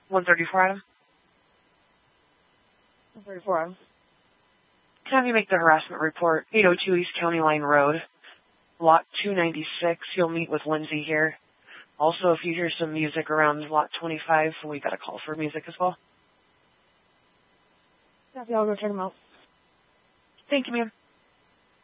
134, Adam. 134, Adam. Can I have you make the harassment report, 802 East County Line Road, lot 296. You'll meet with Lindsay here. Also, if you hear some music around lot 25, we got a call for music as well. Copy, I'll go check them out. Thank you, ma'am.